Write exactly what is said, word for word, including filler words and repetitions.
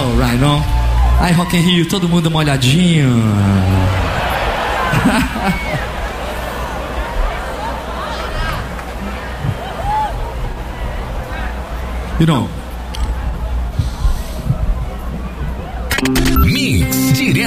Alright, não? Aí, Rock in Rio, todo mundo molhadinho. You know. Mix direto